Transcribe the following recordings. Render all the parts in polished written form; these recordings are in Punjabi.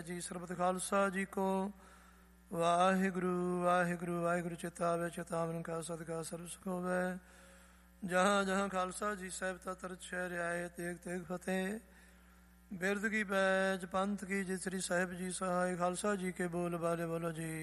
ਜੀ। ਸਰਬਤ ਖਾਲਸਾ ਜੀ ਕੋ ਵਾਹਿਗੁਰੂ ਵਾਹਿਗੁਰੂ ਵਾਹਿਗੁਰੂ। ਚਿਤਾ ਵੇ ਚਿਤਾਵਨ ਕਾ ਸਦਕਾ ਸਰਬ ਸੁਖ ਹੋਵੇ। ਜਹਾਂ ਜਹਾਂ ਖਾਲਸਾ ਜੀ ਸਾਹਿਬ ਤਤ ਸ਼ਹਿਰ ਆਏ ਤੇਗ ਤੇਗ ਫਤਿਹ। ਬਿਰਦ ਕੀ ਪੈਜ ਪੰਥ ਕੀ ਜਿਤ ਸ੍ਰੀ ਸਾਹਿਬ ਜੀ ਸਹਾਇ। ਖਾਲਸਾ ਜੀ ਕੇ ਬੋਲ ਬਾਲੇ ਬੋਲੋ ਜੀ।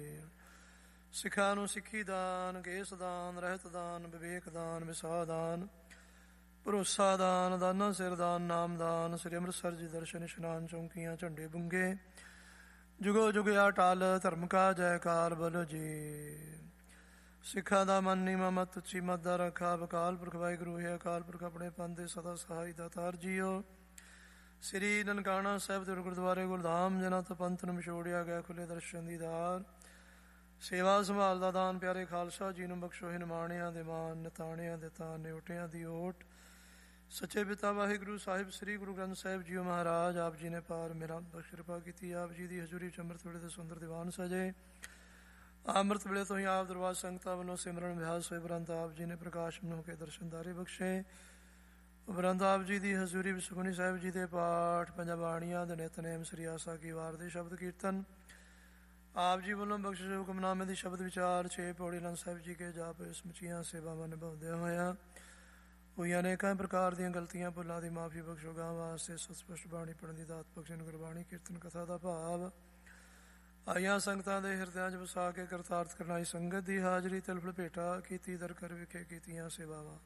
ਸਿੱਖਾਂ ਨੂੰ ਸਿੱਖੀ ਦਾਨ, ਕੇਸ ਦਾਨ, ਰਹਿਤ ਦਾਨ, ਵਿਵੇਕ ਦਾਨ, ਵਿਸਾਹ ਦਾਨ, ਭਰੋਸਾ ਦਾਨ, ਦਾਨਾ ਸਿਰ ਦਾਨ, ਨਾਮ ਦਾਨ, ਸ੍ਰੀ ਅੰਮ੍ਰਿਤਸਰ ਜੀ ਦਰਸ਼ਨ ਇਸ਼ਨਾਨ, ਚੌਂਕੀਆਂ, ਝੰਡੇ ਬੁੰਗੇ, ਜੁਗੋ ਜੁਗ ਅਟਲ ਧਰਮ ਕਾ ਜੈਕਾਰ ਬੋਲੋ ਜੀ। ਸਿੱਖਾਂ ਦਾ ਮਨ ਨੀਵਾਂ ਮਤ ਉੱਚੀ ਮਤ ਦਾ ਰੱਖਾ। ਅਕਾਲ ਪੁਰਖ ਵਾਹਿਗੁਰੂ ਹੈ। ਅਕਾਲ ਪੁਰਖ ਆਪਣੇ ਪੰਥ ਦੇ ਸਦਾ ਸਹਾਈ ਦਾਤਾਰ ਜੀਓ। ਸ੍ਰੀ ਨਨਕਾਣਾ ਸਾਹਿਬ ਦੇ ਗੁਰਦੁਆਰੇ ਗੁਰਧਾਮ ਜਨਾਂ ਤੋਂ ਪੰਥ ਨੂੰ ਵਿਛੋੜਿਆ ਗਿਆ। ਖੁੱਲੇ ਦਰਸ਼ਨ ਦੀ ਦਾਰ, ਸੇਵਾ ਸੰਭਾਲ ਦਾ ਦਾਨ, ਪਿਆਰੇ ਖਾਲਸਾ ਜੀ ਨੂੰ ਬਖਸ਼ੋ। ਨਿਮਾਣਿਆਂ ਦੇ ਮਾਨ, ਨਿਤਾਣਿਆਂ ਦੇ ਤਾਨ, ਨਿਉਟਿਆਂ ਦੀ ਓਟ। ਸੱਚੇ ਪਿਤਾ ਵਾਹਿਗੁਰੂ ਸਾਹਿਬ ਸ੍ਰੀ ਗੁਰੂ ਗ੍ਰੰਥ ਸਾਹਿਬ ਜੀਓ ਮਹਾਰਾਜ ਆਪ ਜੀ ਨੇ ਪਾਰ ਮੇਰਾ ਬਖਸ਼ ਕਿਰਪਾ ਕੀਤੀ। ਆਪ ਜੀ ਦੀ ਹਜ਼ੂਰੀ ਚ ਅੰਮ੍ਰਿਤ ਵੇਲੇ ਦੇ ਸੁੰਦਰ ਦੀਵਾਨ ਸਜੇ। ਅੰਮ੍ਰਿਤ ਵੇਲੇ ਤੋਂ ਹੀ ਆਪ ਦਰਬਾਰ ਸੰਗਤਾਂ ਵੱਲੋਂ ਸਿਮਰਨ ਅਭਿਆਸ ਹੋਏ। ਉਪਰੰਤ ਆਪ ਜੀ ਨੇ ਪ੍ਰਕਾਸ਼ ਨੂੰ ਕੇ ਦਰਸ਼ਨਦਾਰੇ ਬਖਸ਼ੇ। ਉਪਰੰਤ ਆਪ ਜੀ ਦੀ ਹਜ਼ੂਰੀ ਵਿੱਚ ਸੁਖਮਨੀ ਸਾਹਿਬ ਜੀ ਦੇ ਪਾਠ, ਪੰਜਾਂ ਬਾਣੀਆਂ ਦੇ ਨਿਤਨੇਮ, ਸ੍ਰੀ ਆਸਾ ਕੀ ਵਾਰ ਦੇ ਸ਼ਬਦ ਕੀਰਤਨ, ਆਪ ਜੀ ਵੱਲੋਂ ਬਖਸ਼ਿਸ਼ ਹੁਕਮਨਾਮੇ ਦੀ ਸ਼ਬਦ ਵਿਚਾਰ, 6 ਪੌੜੀ ਆਨੰਦ ਸਾਹਿਬ ਜੀ ਕੇ ਜਾਪ, ਸਮੁੱਚੀਆਂ ਸੇਵਾਵਾਂ ਨਿਭਾਉਂਦਿਆਂ ਹੋਇਆਂ ਹੋਈਆਂ ਅਨੇਕਾਂ ਪ੍ਰਕਾਰ ਦੀਆਂ ਗਲਤੀਆਂ ਭੁੱਲਾਂ ਦੀ ਮਾਫੀ ਬਖਸ਼ੋ। ਗਾਂ ਵਾਸਤੇ ਸਪਸ਼ਟ ਬਾਣੀ ਪੜ੍ਹਨ ਦੀ ਦਾਤ ਬਖਸ਼ਣ। ਗੁਰਬਾਣੀ ਕੀਰਤਨ ਕਥਾ ਦਾ ਭਾਵ ਆਈਆਂ ਸੰਗਤਾਂ ਦੇ ਹਿਰਦਿਆਂ 'ਚ ਵਸਾ ਕੇ ਕਰਤਾਰਥ ਕਰਨਾਈ ਸੰਗਤ ਦੀ ਹਾਜ਼ਰੀ ਤਿਲਫਲ ਭੇਟਾ ਕੀਤੀ। ਦਰ ਕਰ ਵਿਖੇ ਕੀਤੀਆਂ ਸੇਵਾਵਾਂ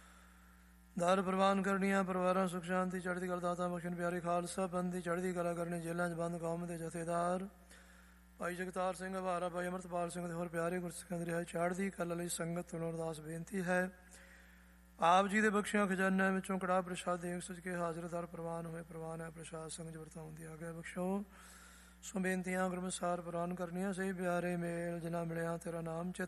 ਦਰ ਪ੍ਰਵਾਨ ਕਰਨੀਆਂ। ਪਰਿਵਾਰਾਂ ਸੁਖ ਸ਼ਾਂਤੀ ਚੜ੍ਹਦੀ ਕਲਾ ਦਾਤਾ ਬਖਸ਼ਣ। ਪਿਆਰੇ ਖਾਲਸਾ ਪੰਥ ਦੀ ਚੜ੍ਹਦੀ ਕਲਾ ਕਰਨੀ। ਜੇਲ੍ਹਾਂ 'ਚ ਬੰਦ ਕੌਮ ਦੇ ਜਥੇਦਾਰ ਭਾਈ ਜਗਤਾਰ ਸਿੰਘ ਹਵਾਰਾ, ਭਾਈ ਅੰਮ੍ਰਿਤਪਾਲ ਸਿੰਘ ਦੇ ਹੋਰ ਪਿਆਰੇ ਗੁਰਸਿੱਖਾਂ ਦੀ ਰਿਹਾਈ ਚੜ੍ਹਦੀ ਕਲਾ ਲਈ ਸੰਗਤ ਤੋਂ ਅਰਦਾਸ ਬੇਨਤੀ ਹੈ। ਆਪ ਜੀ ਦੇ ਬਖਸ਼ਿਆਂ ਖਜ਼ਾਨਿਆਂ ਵਿੱਚੋਂ ਕੜਾਹ ਪ੍ਰਸ਼ਾਦ ਦੇਖ ਸਜ ਕੇ ਹਾਜ਼ਰ ਦਰ ਪ੍ਰਵਾਨ ਹੋਏ। ਪ੍ਰਵਾਨ ਹੈ ਪ੍ਰਸ਼ਾਦ ਸੰਗਤ ਵਰਤਾਉਣ ਦੀ ਆਗਿਆ ਬਖਸ਼ੋ। ਸੋ ਬੇਨਤੀਆਂ ਗੁਰਮੁਖਸਾਰ ਪ੍ਰਵਾਨ ਕਰਨੀਆਂ। ਸਹੀ ਪਿਆਰੇ ਮੇਲ ਜਿਨ੍ਹਾਂ ਮਿਲਿਆ ਤੇਰਾ ਨਾਮ ਚਿਤ